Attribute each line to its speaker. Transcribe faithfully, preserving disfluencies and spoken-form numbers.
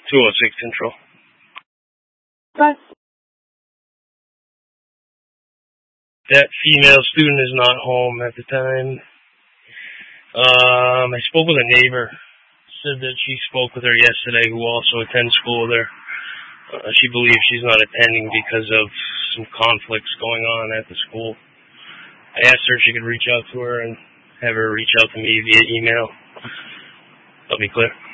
Speaker 1: two oh six Control.
Speaker 2: Bye.
Speaker 1: That female student is not home at the time. Um, I spoke with a neighbor. Said that she spoke with her yesterday, who also attends school there. Uh, she believes she's not attending because of some conflicts going on at the school. I asked her if she could reach out to her and have her reach out to me via email. That'll be clear.